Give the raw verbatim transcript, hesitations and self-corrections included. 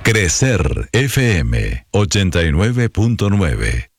Crecer F M ochenta y nueve punto nueve.